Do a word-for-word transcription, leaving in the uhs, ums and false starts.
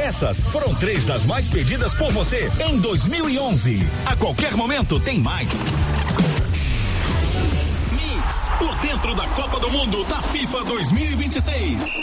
Essas foram três das mais pedidas por você em dois mil e onze. A qualquer momento tem mais. Mix, por dentro da Copa do Mundo da FIFA dois mil e vinte e seis.